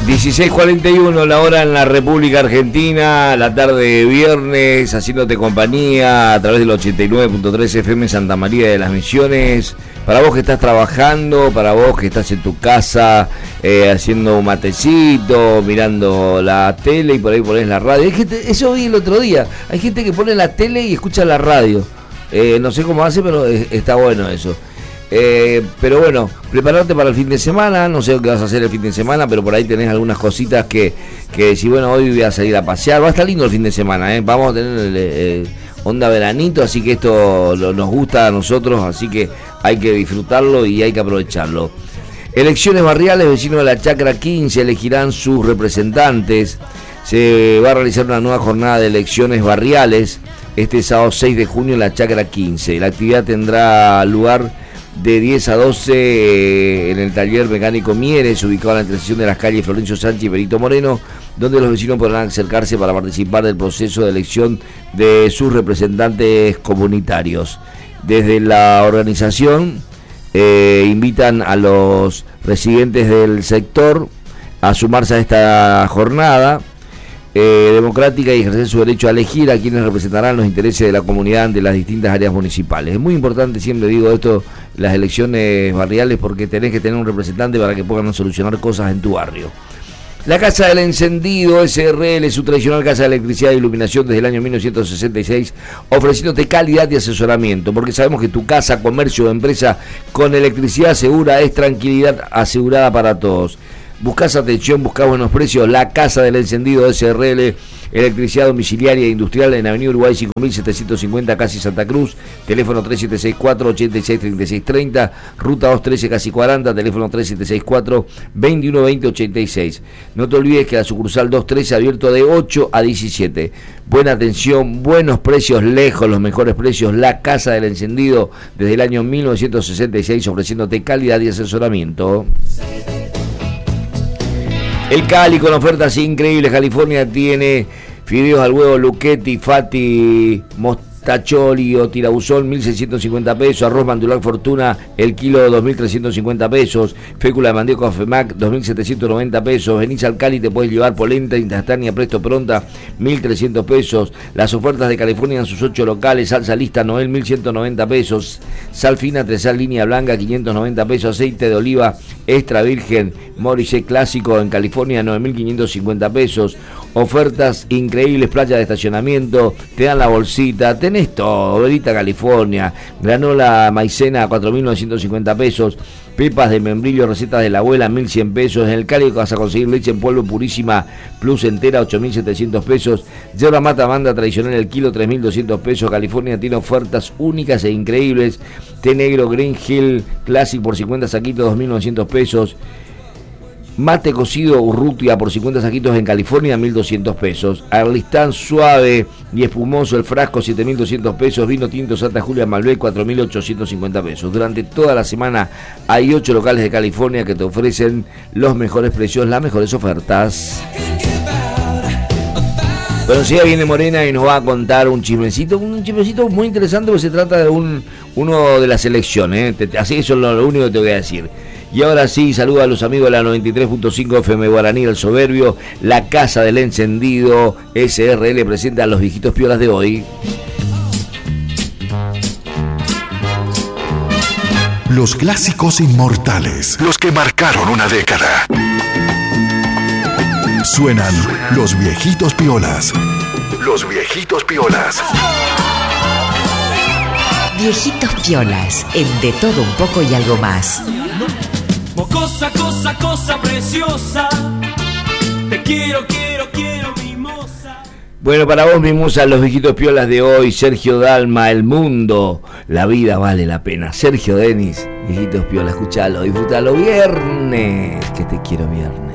16:41 la hora en la República Argentina, la tarde de viernes, haciéndote compañía a través del 89.3 FM Santa María de las Misiones. Para vos que estás trabajando, para vos que estás en tu casa haciendo un matecito, mirando la tele y por ahí ponés la radio. Hay gente, eso vi el otro día, hay gente que pone la tele y escucha la radio. No sé cómo hace, pero está bueno eso. Pero bueno, prepararte para el fin de semana. No sé qué vas a hacer el fin de semana, pero por ahí tenés algunas cositas que decís, bueno, hoy voy a salir a pasear. Va a estar lindo el fin de semana, vamos a tener onda veranito, así que esto nos gusta a nosotros, así que hay que disfrutarlo y hay que aprovecharlo. Elecciones barriales, vecinos de la Chacra 15 elegirán sus representantes. Se va a realizar una nueva jornada de elecciones barriales este sábado 6 de junio en la Chacra 15. La actividad tendrá lugar de 10 a 12 en el taller mecánico Mieres, ubicado en la intersección de las calles Florencio Sánchez y Benito Moreno, donde los vecinos podrán acercarse para participar del proceso de elección de sus representantes comunitarios. Desde la organización invitan a los residentes del sector a sumarse a esta jornada democrática y ejercer su derecho a elegir a quienes representarán los intereses de la comunidad ante las distintas áreas municipales. Es muy importante, siempre digo esto, las elecciones barriales, porque tenés que tener un representante para que puedan solucionar cosas en tu barrio. La Casa del Encendido SRL, su tradicional casa de electricidad e iluminación desde el año 1966, ofreciéndote calidad y asesoramiento, porque sabemos que tu casa, comercio o empresa con electricidad segura es tranquilidad asegurada para todos. Buscás atención, buscás buenos precios. La Casa del Encendido SRL, electricidad domiciliaria e industrial en Avenida Uruguay 5750, casi Santa Cruz, teléfono 3764-863630, ruta 213, casi 40, teléfono 3764-212086. No te olvides que la sucursal 213 abierto de 8 a 17. Buena atención, buenos precios, lejos los mejores precios. La Casa del Encendido desde el año 1966, ofreciéndote calidad y asesoramiento. El Cali con ofertas increíbles. California tiene fideos al huevo Luchetti, Fati, Mostacholi o Tirabuzón, 1.650 pesos. Arroz Mandulac Fortuna, el kilo 2.350 pesos. Fécula de mandioca Femac, 2.790 pesos. Venís al Cali, te puedes llevar polenta instantánea presto pronta, 1.300 pesos. Las ofertas de California en sus 8 locales. Salsa lista Noel, 1.190 pesos. Sal fina Tresal línea blanca, 590 pesos. Aceite de oliva extra virgen Morrissey clásico en California, 9.550 pesos. Ofertas increíbles, playa de estacionamiento, te dan la bolsita, tenés todo. Verita California, granola maicena, 4.950 pesos. Pepas de membrillo, recetas de la abuela, 1.100 pesos. En el Cali vas a conseguir leche en polvo purísima plus entera, 8.700 pesos. Yerba mata banda tradicional, el kilo, 3.200 pesos. California tiene ofertas únicas e increíbles. Té negro Green Hill Classic por 50 saquitos, 2.900 pesos. Mate cocido Urrutia por 50 saquitos en California, 1.200 pesos. Arlistán suave y espumoso, el frasco, 7.200 pesos. Vino tinto Santa Julia Malbec, 4.850 pesos. Durante toda la semana hay 8 locales de California que te ofrecen los mejores precios, las mejores ofertas. Bueno, enseguida viene Morena y nos va a contar un chismecito muy interesante, porque se trata de uno de las elecciones, así eso es lo único que te voy a decir. Y ahora sí, saluda a los amigos de la 93.5 FM Guaraní, el Soberbio. La Casa del Encendido SRL presenta a los viejitos piolas de hoy. Los clásicos inmortales, los que marcaron una década. Suenan los viejitos piolas. Los viejitos piolas. Viejitos piolas, en De Todo Un Poco y Algo Más. Cosa preciosa. Te quiero, mimosa. Bueno, para vos, mimosa, los viejitos piolas de hoy. Sergio Dalma, El Mundo, la vida vale la pena. Sergio Denis, viejitos piolas, escuchalo, disfrutalo. Viernes, que te quiero viernes.